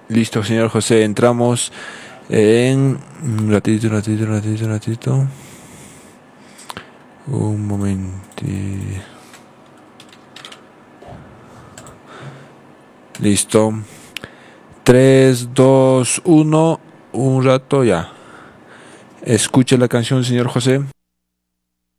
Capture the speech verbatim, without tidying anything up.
Listo, señor José, entramos en un ratito, un ratito, un ratito, un ratito. Un momento. Listo. tres, dos, uno. Un rato ya. Escuche la canción, señor José.